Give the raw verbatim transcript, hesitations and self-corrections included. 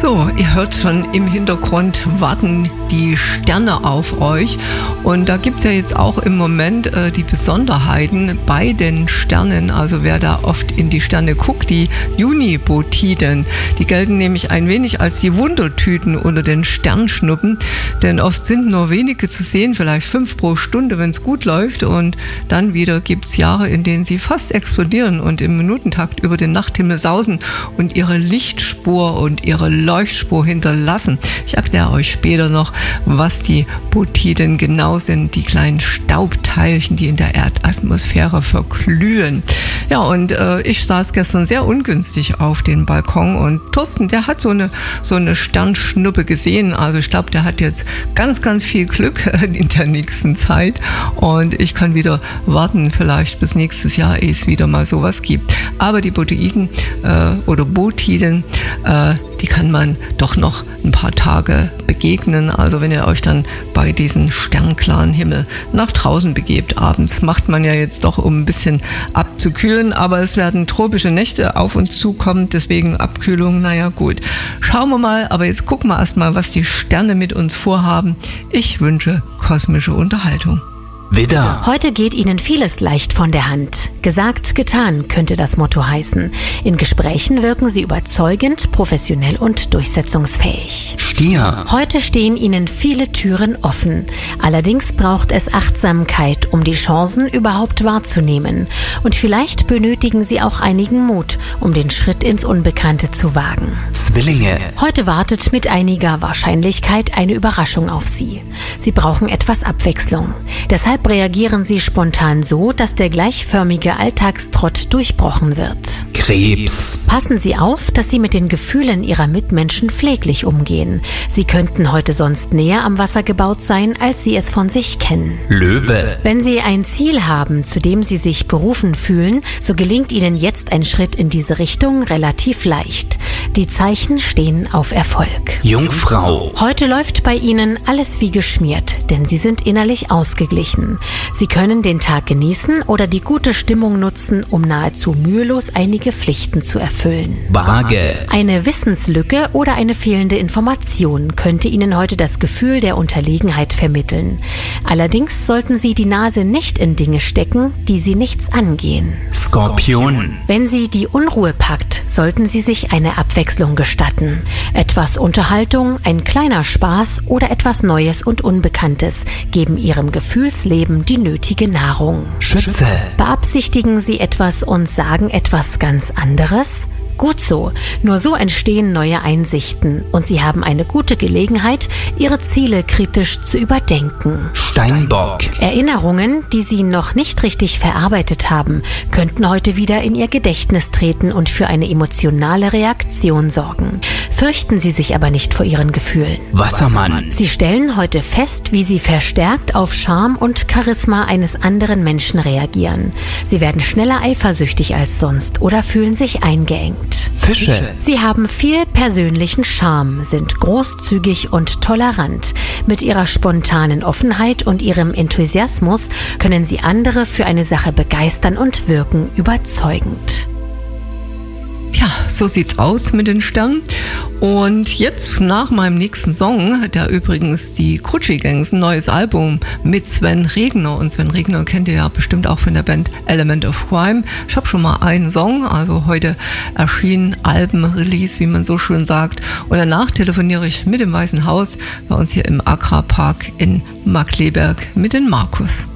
So, ihr hört schon im Hintergrund, warten die Sterne auf euch. Und da gibt es ja jetzt auch im Moment äh, die Besonderheiten bei den Sternen. Also wer da oft in die Sterne guckt, die Junibotiden, die gelten nämlich ein wenig als die Wundertüten unter den Sternschnuppen. Denn oft sind nur wenige zu sehen, vielleicht fünf pro Stunde, wenn es gut läuft. Und dann wieder gibt es Jahre, in denen sie fast explodieren und im Minutentakt über den Nachthimmel sausen und ihre Lichtspur und ihre Leuchtspur hinterlassen. Ich erkläre euch später noch, was die Botiden genau sind, die kleinen Staubteilchen, die in der Erdatmosphäre verglühen. Ja, und äh, ich saß gestern sehr ungünstig auf dem Balkon und Thorsten, der hat so eine, so eine Sternschnuppe gesehen. Also ich glaube, der hat jetzt ganz, ganz viel Glück in der nächsten Zeit und ich kann wieder warten, vielleicht bis nächstes Jahr, ehe es wieder mal sowas gibt. Aber die Botiden äh, oder Botiden, äh, die kann man doch noch ein paar Tage begegnen. Also wenn ihr euch dann bei diesem sternklaren Himmel nach draußen begebt, abends macht man ja jetzt doch, um ein bisschen abzukühlen, aber es werden tropische Nächte auf uns zukommen, deswegen Abkühlung, naja gut. Schauen wir mal, aber jetzt gucken wir erstmal, was die Sterne mit uns vorhaben. Ich wünsche kosmische Unterhaltung. Widder. Heute geht Ihnen vieles leicht von der Hand. Gesagt, getan, könnte das Motto heißen. In Gesprächen wirken Sie überzeugend, professionell und durchsetzungsfähig. Stier. Heute stehen Ihnen viele Türen offen. Allerdings braucht es Achtsamkeit, um die Chancen überhaupt wahrzunehmen. Und vielleicht benötigen Sie auch einigen Mut, um den Schritt ins Unbekannte zu wagen. Zwillinge. Heute wartet mit einiger Wahrscheinlichkeit eine Überraschung auf Sie. Sie brauchen etwas Abwechslung. Deshalb reagieren Sie spontan so, dass der gleichförmige Alltagstrott durchbrochen wird. Krebs. Passen Sie auf, dass Sie mit den Gefühlen Ihrer Mitmenschen pfleglich umgehen. Sie könnten heute sonst näher am Wasser gebaut sein, als Sie es von sich kennen. Löwe. Wenn Sie ein Ziel haben, zu dem Sie sich berufen fühlen, so gelingt Ihnen jetzt ein Schritt in diese Richtung relativ leicht. Die Zeichen stehen auf Erfolg. Jungfrau. Heute läuft bei Ihnen alles wie geschmiert, denn Sie sind innerlich ausgeglichen. Sie können den Tag genießen oder die gute Stimmung nutzen, um nahezu mühelos einige Pflichten zu erfüllen. Waage. Eine Wissenslücke oder eine fehlende Information könnte Ihnen heute das Gefühl der Unterlegenheit vermitteln. Allerdings sollten Sie die Nase nicht in Dinge stecken, die Sie nichts angehen. Skorpion. Wenn Sie die Unruhe packt, sollten Sie sich eine Abwechslung gestatten. Etwas Unterhaltung, ein kleiner Spaß oder etwas Neues und Unbekanntes geben Ihrem Gefühlsleben die nötige Nahrung. Schütze. Beabsichtigen Sie etwas und sagen etwas ganz anderes? Gut so, nur so entstehen neue Einsichten und Sie haben eine gute Gelegenheit, Ihre Ziele kritisch zu überdenken. Steinbock. Erinnerungen, die Sie noch nicht richtig verarbeitet haben, könnten heute wieder in Ihr Gedächtnis treten und für eine emotionale Reaktion sorgen. Fürchten Sie sich aber nicht vor Ihren Gefühlen. Wassermann. Sie stellen heute fest, wie Sie verstärkt auf Charme und Charisma eines anderen Menschen reagieren. Sie werden schneller eifersüchtig als sonst oder fühlen sich eingeengt. Fische. Sie haben viel persönlichen Charme, sind großzügig und tolerant. Mit ihrer spontanen Offenheit und ihrem Enthusiasmus können sie andere für eine Sache begeistern und wirken überzeugend. Ja, so sieht's aus mit den Sternen. Und jetzt nach meinem nächsten Song, der übrigens die Krutschi Gangs, ein neues Album mit Sven Regner. Und Sven Regner kennt ihr ja bestimmt auch von der Band Element of Crime. Ich habe schon mal einen Song, also heute erschien Albenrelease, wie man so schön sagt. Und danach telefoniere ich mit dem Weißen Haus bei uns hier im Agrarpark in Markkleeberg mit dem Markus.